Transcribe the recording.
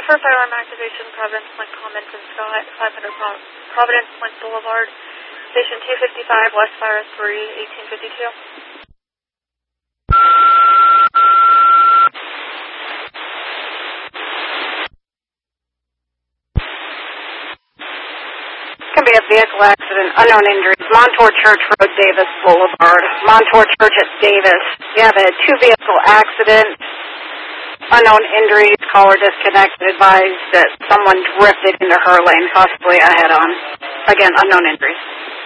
For firearm activation, Providence Point, Comment and Scott, 500 Providence Point Boulevard, Station 255, West Fire 3, 1852. Can be a vehicle accident, unknown injuries. Montour Church Road, Davis Boulevard. Montour Church at Davis. You have a two-vehicle accident, unknown injuries, caller disconnected, advised that someone drifted into her lane, possibly a head-on. Again, unknown injuries.